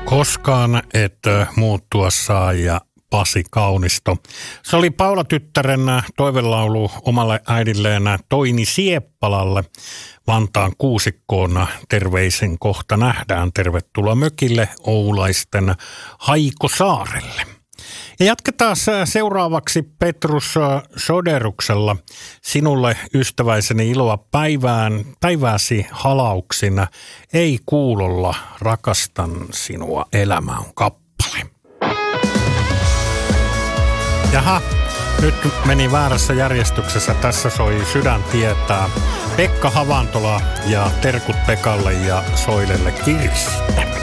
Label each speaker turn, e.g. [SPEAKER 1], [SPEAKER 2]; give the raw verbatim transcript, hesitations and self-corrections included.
[SPEAKER 1] Koskaan et muuttua saa ja Pasi Kaunisto. Se oli Paula-tyttären toivelaulu omalle äidilleen Toini Sieppalalle Vantaan kuusikkoon. Terveisen kohta nähdään. Tervetuloa mökille Oulaisten Haikosaarelle. Ja jatketaan seuraavaksi Petrus Soderuksella. Sinulle ystäväiseni iloa päivään, päivääsi halauksina. Ei kuulolla, rakastan sinua, elämä on kappale. Jaha, nyt meni väärässä järjestyksessä. Tässä soi Sydän tietää. Pekka Havantola ja terkut Pekalle ja Soilelle Kirste.